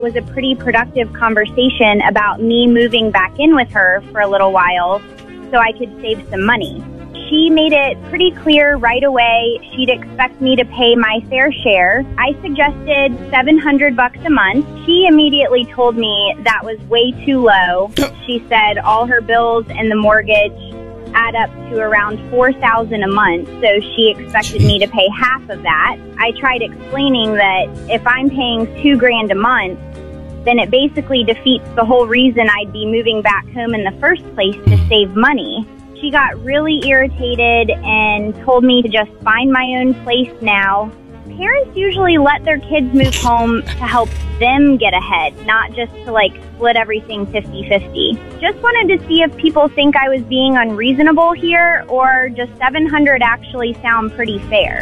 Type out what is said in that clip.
It was a pretty productive conversation about me moving back in with her for a little while so I could save some money. She made it pretty clear right away she'd expect me to pay my fair share. I suggested $700 a month. She immediately told me that was way too low. She said all her bills and the mortgage add up to around $4,000 a month, so she expected me to pay half of that. I tried explaining that if I'm paying $2,000 a month, then it basically defeats the whole reason I'd be moving back home in the first place, to save money. She got really irritated and told me to just find my own place now. Parents usually let their kids move home to help them get ahead, not just to split everything 50-50. Just wanted to see if people think I was being unreasonable here, or does $700 actually sound pretty fair?